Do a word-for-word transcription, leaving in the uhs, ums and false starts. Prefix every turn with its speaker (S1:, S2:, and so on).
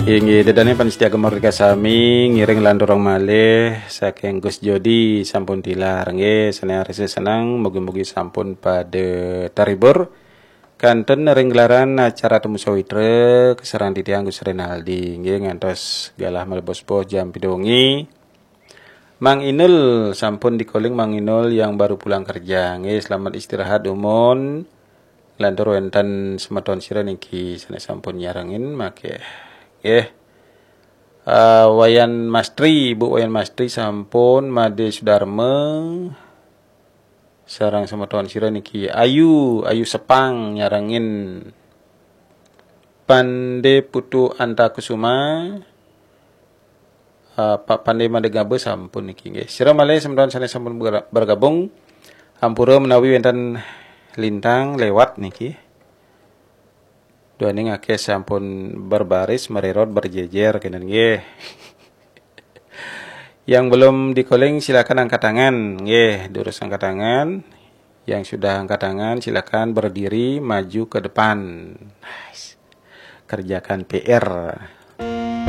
S1: Inggih dedane panitia kemerdekaan sami ngiring landorong malih saking Gus Jodi sampun dilar nggih senarisi senang mugi-mugi sampun pada taribur kanten ring gelaran acara temu sawitra keseran titiang Gus Renaldi nggih ngantos galah mlebos po jam pidongi Mang Inul sampun dikoling Mang Inul yang baru pulang kerja nggih selamat istirahat umon lantur wenten semeton sira niki sanes sampun nyarengin make nggih uh, Wayan Mastri Bu Wayan Mastri sampun Made Sudarme sarang semeton sira niki Ayu Ayu Sepang nyarengin Pande Putu Antakusuma uh, Pak Pande Madegabe sampun niki nggih sira malih semeton sanes sampun bergabung hampura menawi wonten lintang lewat niki duane ngake sampun berbaris mererot berjejer kenen nggih yang belum dikoling silakan angkat tangan nggih durus angkat tangan yang sudah angkat tangan silakan berdiri maju ke depan nice. Kerjakan P R